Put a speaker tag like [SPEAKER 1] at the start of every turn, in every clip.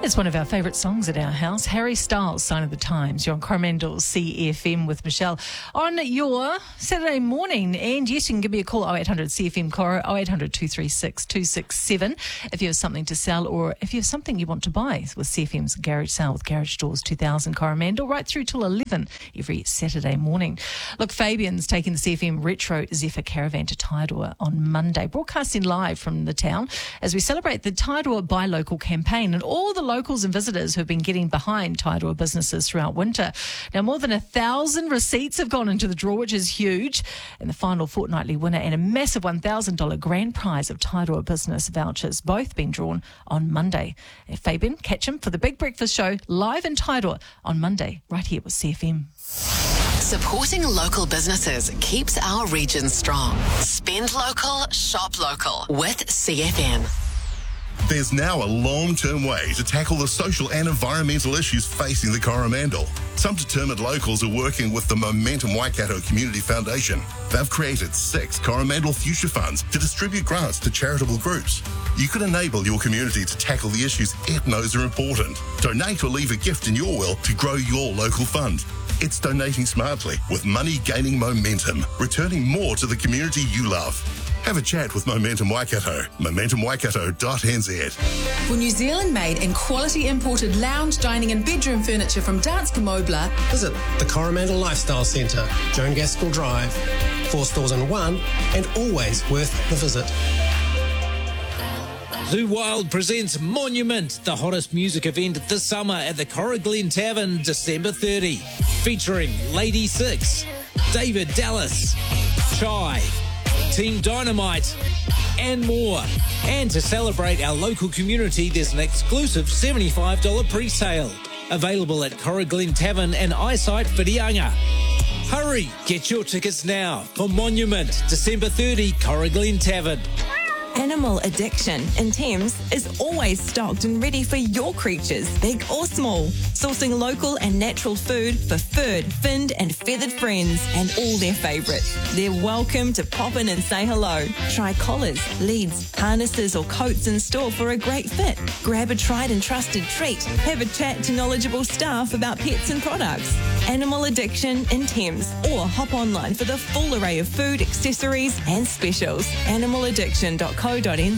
[SPEAKER 1] It's one of our favourite songs at our house. Harry Styles, Sign of the Times. You're on Coromandel CFM with Michelle on your Saturday morning. And yes, you can give me a call, 0800 CFM Coro, 0800 236 267 if you have something to sell or if you have something you want to buy with CFM's Garage Sale with Garage Doors 2000 Coromandel right through till 11 every Saturday morning. Look, Fabian's taking the CFM Retro Zephyr Caravan to Tairua on Monday, broadcasting live from the town as we celebrate the Tairua Buy Local campaign and all the locals and visitors who have been getting behind Tairua businesses throughout winter. Now, more than 1,000 receipts have gone into the draw, which is huge, and the final fortnightly winner and a massive $1,000 grand prize of Tairua business vouchers, both being drawn on Monday. Fabian, catch him for the Big Breakfast Show live in Tairua on Monday, right here with CFM.
[SPEAKER 2] Supporting local businesses keeps our region strong. Spend local, shop local with CFM.
[SPEAKER 3] There's now a long-term way to tackle the social and environmental issues facing the Coromandel. Some determined locals are working with the Momentum Waikato Community Foundation. They've created 6 Coromandel Future Funds to distribute grants to charitable groups. You can enable your community to tackle the issues it knows are important. Donate or leave a gift in your will to grow your local fund. It's donating smartly with money gaining momentum, returning more to the community you love. Have a chat with Momentum Waikato, momentumwaikato.nz.
[SPEAKER 4] For New Zealand-made and quality imported lounge, dining and bedroom furniture from Danske Møbler,
[SPEAKER 5] visit the Coromandel Lifestyle Centre, Joan Gaskell Drive. 4 stores in one and always worth the visit.
[SPEAKER 6] Zoo Wild presents Monument, the hottest music event this summer at the Corriglen Tavern, December 30, featuring Lady Six, David Dallas, Chai, Team Dynamite, and more. And to celebrate our local community, there's an exclusive $75 pre-sale. Available at Corriglen Tavern and Eyesight Whitianga. Hurry, get your tickets now for Monument, December 30, Corriglen Tavern.
[SPEAKER 7] Animal Addiction in Thames is always stocked and ready for your creatures, big or small. Sourcing local and natural food for furred, finned and feathered friends and all their favourites. They're welcome to pop in and say hello. Try collars, leads, harnesses or coats in store for a great fit. Grab a tried and trusted treat. Have a chat to knowledgeable staff about pets and products. Animal Addiction in Thames, or hop online for the full array of food, accessories and specials. Animaladdiction.co.nz.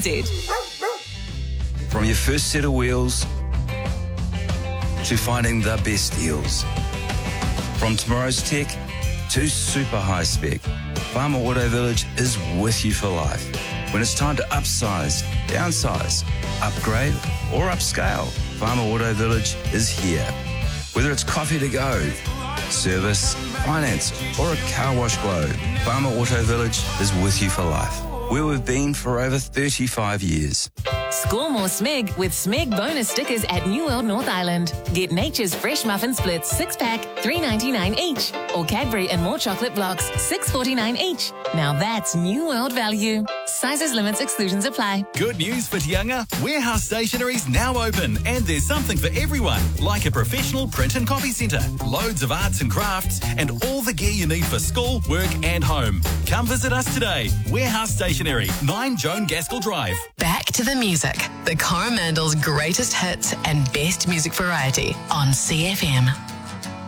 [SPEAKER 8] From your first set of wheels to finding the best deals. From tomorrow's tech to super high spec, Farmer Auto Village is with you for life. When it's time to upsize, downsize, upgrade or upscale, Farmer Auto Village is here. Whether it's coffee to go, service, finance or a car wash glow, Farmer Auto Village is with you for life. Where we've been for over 35 years.
[SPEAKER 9] Score more Smeg with Smeg bonus stickers at New World North Island. Get Nature's Fresh Muffin Splits 6-pack, $3.99 each. Or Cadbury and More Chocolate Blocks, $6.49 each. Now that's New World value. Sizes, limits, exclusions apply.
[SPEAKER 10] Good news for Tianga. Warehouse Stationery's now open and there's something for everyone, like a professional print and copy centre, loads of arts and crafts, and all the gear you need for school, work and home. Come visit us today. Warehouse Stationery, 9 Joan Gaskell Drive.
[SPEAKER 2] Back to the music. The Coromandel's greatest hits and best music variety on CFM.